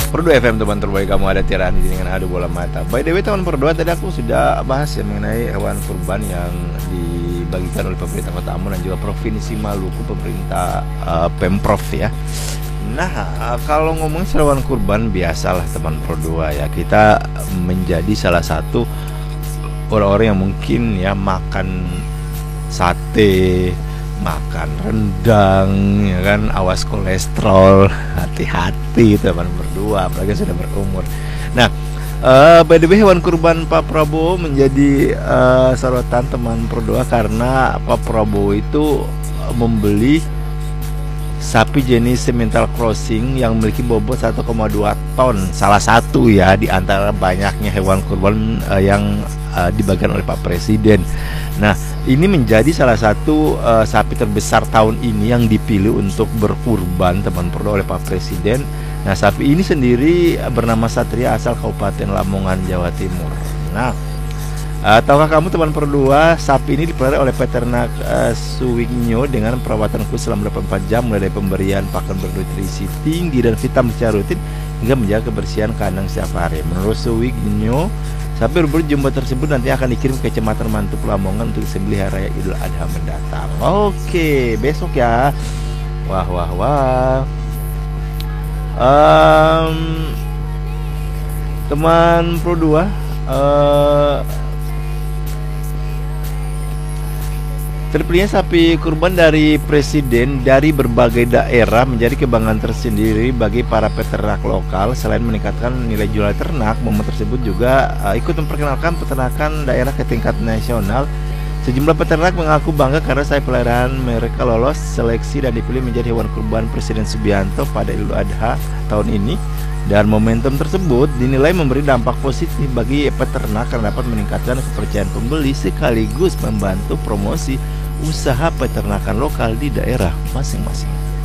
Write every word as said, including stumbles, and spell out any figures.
Perdu F M teman terbaik, kamu ada tiara henti dengan adu bola mata. By the way teman Perdu, tadi aku sudah bahas ya mengenai hewan kurban yang dibagikan oleh pemerintah Kota Ambon dan juga Provinsi Maluku, pemerintah uh, Pemprov ya. Nah, uh, kalau ngomong hewan kurban biasalah teman Perdu ya, kita menjadi salah satu orang-orang yang mungkin ya makan sate, makan rendang, ya kan, awas kolesterol, hati-hati teman berdua, apalagi sudah berumur. Nah, uh, by the way hewan kurban Pak Prabowo menjadi uh, sorotan teman berdua karena Pak Prabowo itu uh, membeli sapi jenis Simmental Crossing yang memiliki bobot satu koma dua ton, salah satu ya di antara banyaknya hewan kurban uh, yang uh, dibagikan oleh Pak Presiden. Nah, ini menjadi salah satu uh, sapi terbesar tahun ini yang dipilih untuk berkurban teman perlu oleh Pak Presiden. Nah, sapi ini sendiri bernama Satria, asal Kabupaten Lamongan, Jawa Timur. Nah, uh, tahukah kamu teman perdua, sapi ini dipelihara oleh peternak uh, Suwigno dengan perawatan khusus selama dua puluh empat jam, mulai dari pemberian pakan bernutrisi tinggi dan vitamin secara rutin hingga menjaga kebersihan kandang setiap hari. Menurut Suwigno, sapi berburu jumbo tersebut nanti akan dikirim ke Kecamatan Mantub, Lamongan untuk disembelih hari raya Idul Adha mendatang. Oke, besok ya. Wah wah wah. Um, teman Pro dua, uh, terpilihnya sapi kurban dari Presiden dari berbagai daerah menjadi kebanggaan tersendiri bagi para peternak lokal. Selain meningkatkan nilai jual ternak, momen tersebut juga uh, ikut memperkenalkan peternakan daerah ke tingkat nasional. Sejumlah peternak mengaku bangga karena sapi peliharaan mereka lolos seleksi dan dipilih menjadi hewan kurban Presiden Subianto pada Idul Adha tahun ini. Dan momentum tersebut dinilai memberi dampak positif bagi peternak karena dapat meningkatkan kepercayaan pembeli sekaligus membantu promosi usaha peternakan lokal di daerah masing-masing.